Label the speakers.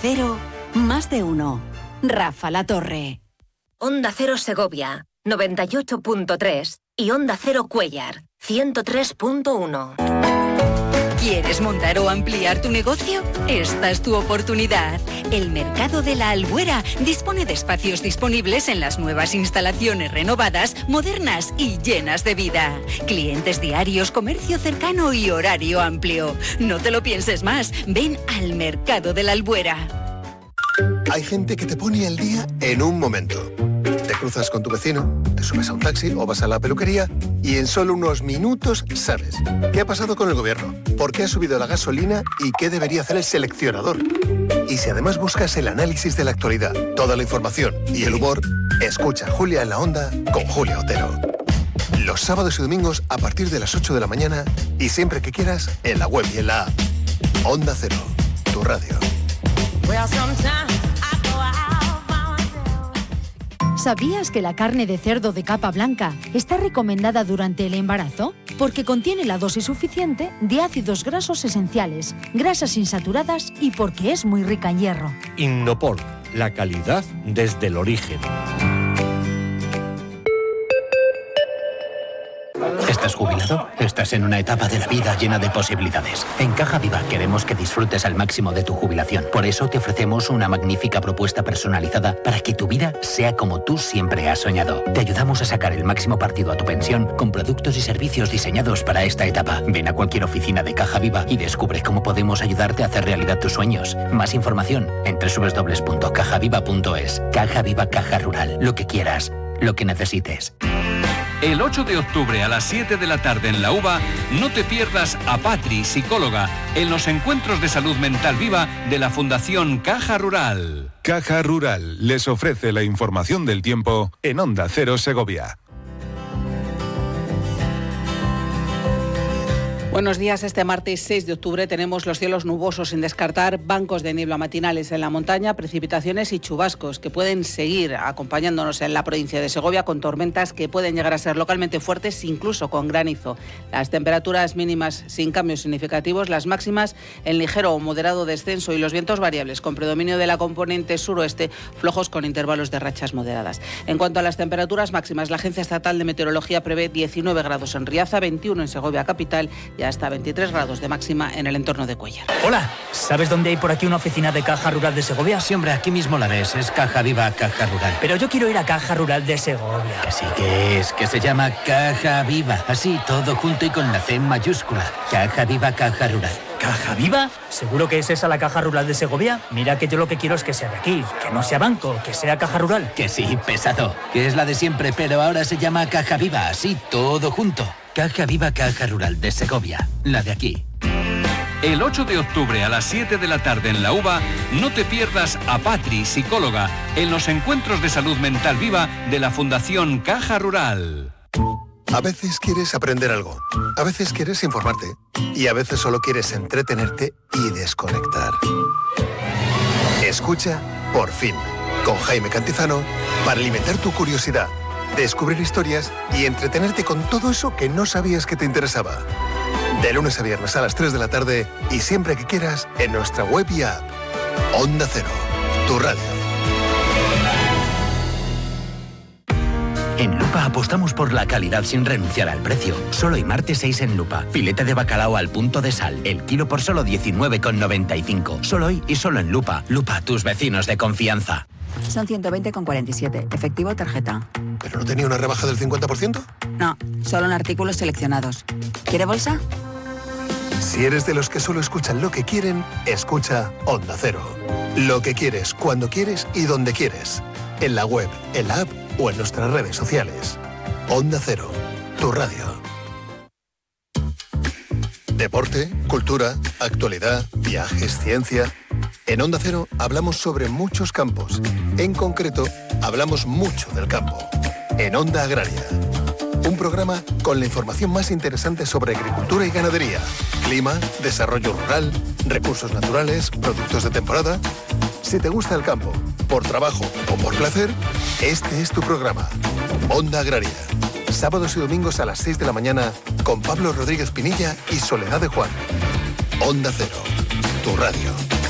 Speaker 1: Cero, más de uno. Rafa La Torre.
Speaker 2: Onda Cero Segovia, 98.3 y Onda Cero Cuéllar, 103.1.
Speaker 1: ¿Quieres montar o ampliar tu negocio? Esta es tu oportunidad. El Mercado de la Albuera dispone de espacios disponibles en las nuevas instalaciones renovadas, modernas y llenas de vida. Clientes diarios, comercio cercano y horario amplio. No te lo pienses más. Ven al Mercado de la Albuera.
Speaker 3: Hay gente que te pone el día en un momento. Te cruzas con tu vecino, te subes a un taxi o vas a la peluquería y en solo unos minutos sabes qué ha pasado con el gobierno, por qué ha subido la gasolina y qué debería hacer el seleccionador. Y si además buscas el análisis de la actualidad, toda la información y el humor, escucha Julia en la Onda con Julia Otero. Los sábados y domingos a partir de las 8 de la mañana y siempre que quieras en la web y en la app. Onda Cero, tu radio.
Speaker 4: ¿Sabías que la carne de cerdo de capa blanca está recomendada durante el embarazo? Porque contiene la dosis suficiente de ácidos grasos esenciales, grasas insaturadas y porque es muy rica en hierro.
Speaker 5: Innopor, la calidad desde el origen.
Speaker 6: ¿Estás jubilado? Estás en una etapa de la vida llena de posibilidades. En Caja Viva queremos que disfrutes al máximo de tu jubilación. Por eso te ofrecemos una magnífica propuesta personalizada para que tu vida sea como tú siempre has soñado. Te ayudamos a sacar el máximo partido a tu pensión con productos y servicios diseñados para esta etapa. Ven a cualquier oficina de Caja Viva y descubre cómo podemos ayudarte a hacer realidad tus sueños. Más información en www.cajaviva.es. Caja Viva, Caja Rural. Lo que quieras, lo que necesites.
Speaker 7: El 8 de octubre a las 7 de la tarde en la UBA, no te pierdas a Patri, psicóloga, en los encuentros de salud mental viva de la Fundación Caja Rural.
Speaker 8: Caja Rural les ofrece la información del tiempo en Onda Cero Segovia.
Speaker 9: Buenos días. Este martes 6 de octubre tenemos los cielos nubosos sin descartar, bancos de niebla matinales en la montaña, precipitaciones y chubascos que pueden seguir acompañándonos en la provincia de Segovia con tormentas que pueden llegar a ser localmente fuertes, incluso con granizo. Las temperaturas mínimas sin cambios significativos, las máximas en ligero o moderado descenso y los vientos variables con predominio de la componente suroeste, flojos con intervalos de rachas moderadas. En cuanto a las temperaturas máximas, la Agencia Estatal de Meteorología prevé 19 grados en Riaza, 21 en Segovia capital y hasta 23 grados de máxima en el entorno de Cuéllar.
Speaker 10: Hola, ¿sabes dónde hay por aquí una oficina de Caja Rural de Segovia?
Speaker 6: Sí, hombre, aquí mismo la ves, es Caja Viva, Caja Rural.
Speaker 10: Pero yo quiero ir a Caja Rural de Segovia.
Speaker 6: Que sí que es, que se llama Caja Viva, así, todo junto y con la C en mayúscula. Caja Viva, Caja Rural.
Speaker 10: ¿Caja Viva? ¿Seguro que es esa la Caja Rural de Segovia? Mira que yo lo que quiero es que sea de aquí, que no sea banco, que sea Caja Rural.
Speaker 6: Que sí, pesado, que es la de siempre, pero ahora se llama Caja Viva, así, todo junto. Caja Viva, Caja Rural de Segovia, la de aquí.
Speaker 7: El 8 de octubre a las 7 de la tarde en la UBA, no te pierdas a Patri, psicóloga, en los encuentros de salud mental viva de la Fundación Caja Rural.
Speaker 3: A veces quieres aprender algo, a veces quieres informarte y a veces solo quieres entretenerte y desconectar. Escucha Por Fin, con Jaime Cantizano, para alimentar tu curiosidad, descubrir historias y entretenerte con todo eso que no sabías que te interesaba. De lunes a viernes a las 3 de la tarde y siempre que quieras en nuestra web y app. Onda Cero, tu radio.
Speaker 6: En Lupa apostamos por la calidad sin renunciar al precio. Solo hoy martes 6 en Lupa. Filete de bacalao al punto de sal. El kilo por solo 19,95. Solo hoy y solo en Lupa. Lupa, tus vecinos de confianza.
Speaker 11: Son 120,47. Efectivo o tarjeta.
Speaker 3: ¿Pero no tenía una rebaja del 50%?
Speaker 11: No, solo en artículos seleccionados. ¿Quiere bolsa?
Speaker 3: Si eres de los que solo escuchan lo que quieren, escucha Onda Cero. Lo que quieres, cuando quieres y donde quieres. En la web, en la app o en nuestras redes sociales. Onda Cero, tu radio. Deporte, cultura, actualidad, viajes, ciencia. En Onda Cero hablamos sobre muchos campos. En concreto, hablamos mucho del campo. En Onda Agraria. Un programa con la información más interesante sobre agricultura y ganadería, clima, desarrollo rural, recursos naturales, productos de temporada. Si te gusta el campo, por trabajo o por placer, este es tu programa. Onda Agraria. Sábados y domingos a las 6 de la mañana con Pablo Rodríguez Pinilla y Soledad de Juan. Onda Cero, tu radio.